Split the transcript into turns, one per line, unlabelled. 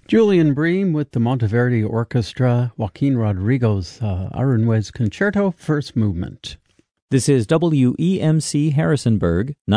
Julian Bream with the Monteverdi Orchestra, Joaquin Rodrigo's Aranjuez Concerto, First Movement.
This is WEMC Harrisonburg,